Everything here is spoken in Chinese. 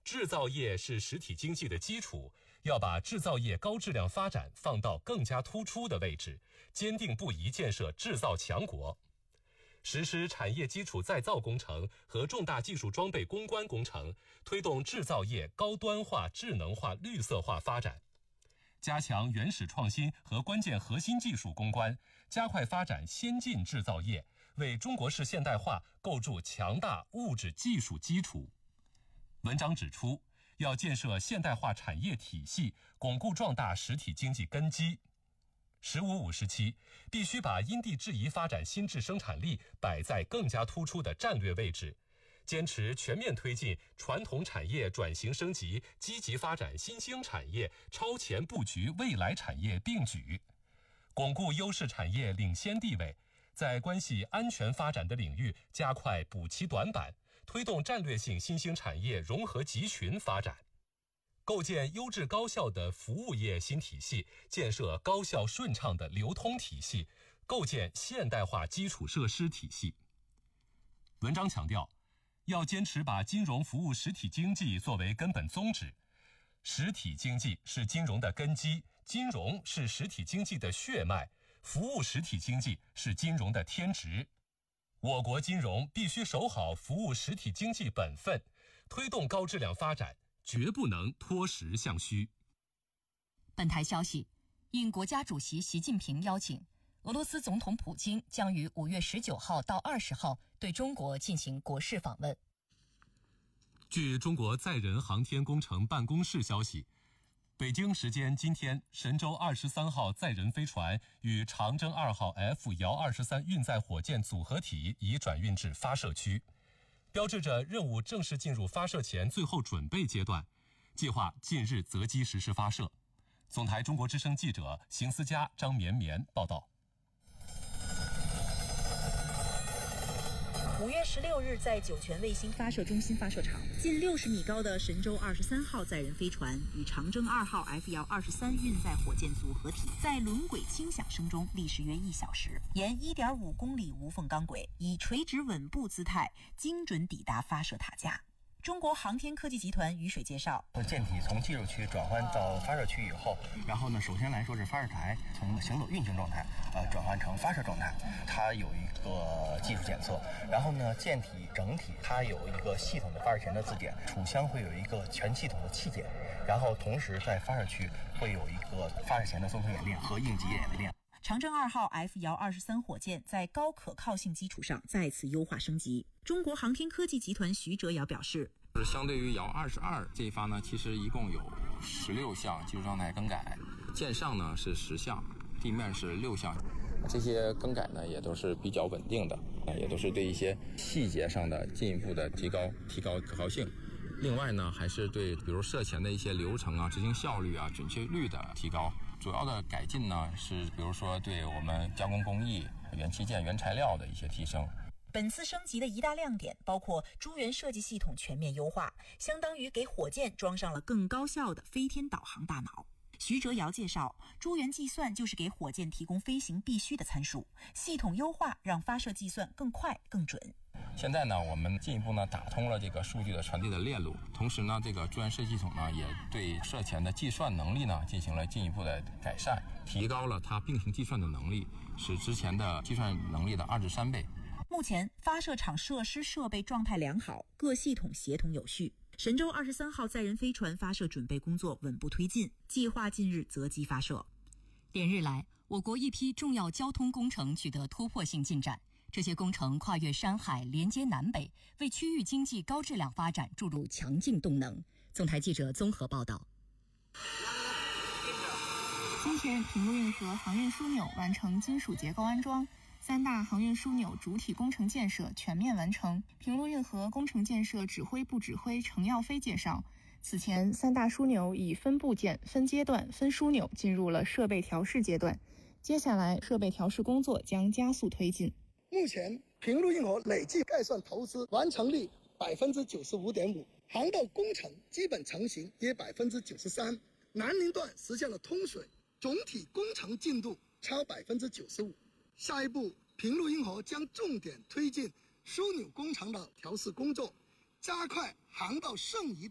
制造业是实体经济的基础，要把制造业高质量发展放到更加突出的位置，坚定不移建设制造强国。实施产业基础再造工程和重大技术装备攻关工程，推动制造业高端化、智能化、绿色化发展。加强原始创新和关键核心技术攻关，加快发展先进制造业，为中国式现代化构筑强大物质技术基础。文章指出，要建设现代化产业体系，巩固壮大实体经济根基。“15+5”时期，必须把因地制宜发展新质生产力摆在更加突出的战略位置，坚持全面推进传统产业转型升级，积极发展新兴产业，超前布局未来产业并举，巩固优势产业领先地位，在关系安全发展的领域加快补齐短板，推动战略性新兴产业融合集群发展。构建优质高效的服务业新体系，建设高效顺畅的流通体系，构建现代化基础设施体系。文章强调，要坚持把金融服务实体经济作为根本宗旨。实体经济是金融的根基，金融是实体经济的血脉，服务实体经济是金融的天职。我国金融必须守好服务实体经济本分，推动高质量发展，绝不能脱实向虚。 本台消息，应国家主席习近平邀请，俄罗斯总统普京将于5月19号到20号对中国进行国事访问。 据中国载人航天工程办公室消息，北京时间今天，神舟23号载人飞船与长征2号 F-23运载火箭组合体已转运至发射区，标志着任务正式进入发射前最后准备阶段，计划近日择机实施发射。总台中国之声记者邢思佳、张绵绵报道。 5月16日，在酒泉卫星发射中心发射场，近60米高的神舟23号载人飞船与长征2号 F-23运载火箭组合体在轮轨轻响声中历时约1小时，沿1.5公里无缝钢轨，以垂直稳步姿态精准抵达发射塔架。中国航天科技集团于水介绍， 舰体从技术区转换到发射区以后，然后呢，首先来说是发射台从行走运行状态转换成发射状态，它有一个技术检测，然后呢，舰体整体它有一个系统的发射前的自检，储箱会有一个全系统的气检，然后同时在发射区会有一个发射前的综合演练和应急演练。 长征2号 F-23火箭在高可靠性基础上再次优化升级。中国航天科技集团徐哲尧表示， 相对于遥22这一发呢，其实一共有16项技术状态更改，舰上呢是10项，地面是6项。这些更改呢也都是比较稳定的，也都是对一些细节上的进一步的提高可靠性。另外呢，还是对比如射前的一些流程啊、执行效率啊、准确率的提高。主要的改进呢是比如说对我们加工工艺、原器件、原材料的一些提升。 本次升级的一大亮点包括诸元设计系统全面优化，相当于给火箭装上了更高效的飞天导航大脑。徐哲尧介绍，诸元计算就是给火箭提供飞行必须的参数，系统优化让发射计算更快更准。 现在呢，我们进一步呢打通了这个数据的传递的链路，同时呢，这个诸元设计系统呢也对射前的计算能力呢进行了进一步的改善，提高了它并行计算的能力，使之前的计算能力的2至3倍。 目前发射场设施设备状态良好，各系统协同有序。神舟23号载人飞船发射准备工作稳步推进，计划近日择机发射。 连日来，我国一批重要交通工程取得突破性进展，这些工程跨越山海，连接南北，为区域经济高质量发展注入强劲动能。总台记者综合报道。 今天，平陆运河航运枢纽完成金属结构安装，3大航运枢纽主体工程建设全面完成。平陆运河工程建设指挥部指挥程耀飞介绍，此前3大枢纽以分部件、分阶段、分枢纽进入了设备调试阶段，接下来设备调试工作将加速推进。 目前平陆运河累计概算投资完成率 95.5%， 航道工程基本成型约 93%， 南宁段实现了通水，总体工程进度超 95%。 下一步，平陆运河将重点推进枢纽工程的调试工作，加快航道剩余